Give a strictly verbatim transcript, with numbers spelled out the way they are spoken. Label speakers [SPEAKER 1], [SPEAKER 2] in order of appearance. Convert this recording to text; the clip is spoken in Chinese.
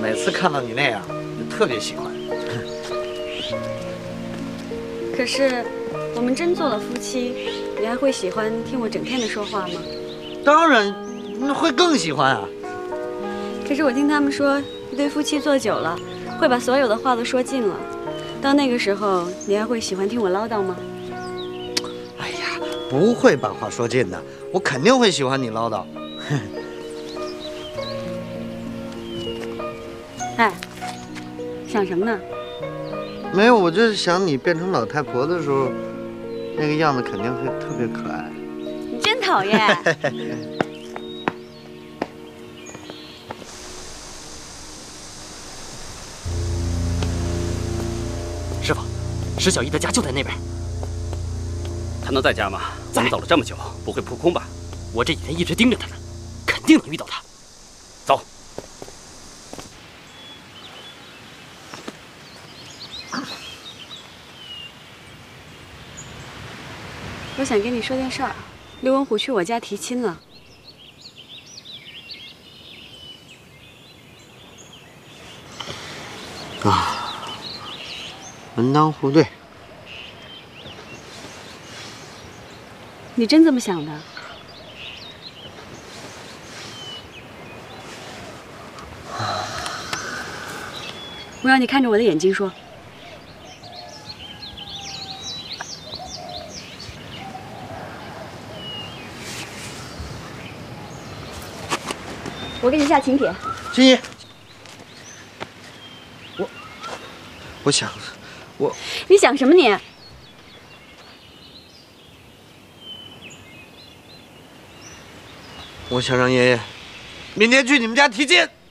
[SPEAKER 1] 每次看到你那样，就特别喜欢。
[SPEAKER 2] 可是，我们真做了夫妻，你还会喜欢听我整天的说话吗？
[SPEAKER 1] 当然，那会更喜欢啊。
[SPEAKER 2] 可是我听他们说，一对夫妻做久了，会把所有的话都说尽了。到那个时候，你还会喜欢听我唠叨吗？
[SPEAKER 1] 哎呀，不会把话说尽的，我肯定会喜欢你唠叨。
[SPEAKER 2] 哎，想什么呢？
[SPEAKER 1] 没有，我就是想你变成老太婆的时候，那个样子肯定会特别可爱。
[SPEAKER 2] 你真讨厌。
[SPEAKER 3] 师傅，石小艺的家就在那边。
[SPEAKER 4] 他能在家吗？我们走了这么久，不会扑空吧？
[SPEAKER 3] 我这几天一直盯着他呢，肯定能遇到他。
[SPEAKER 4] 走。
[SPEAKER 2] 我想跟你说件事儿，刘文虎去我家提亲了。
[SPEAKER 1] 啊，门当户对。
[SPEAKER 2] 你真这么想的？我要你看着我的眼睛说。我给你下请帖。
[SPEAKER 1] 欣怡，我我想，我
[SPEAKER 2] 你想什么你？
[SPEAKER 1] 我想让爷爷明天去你们家提亲。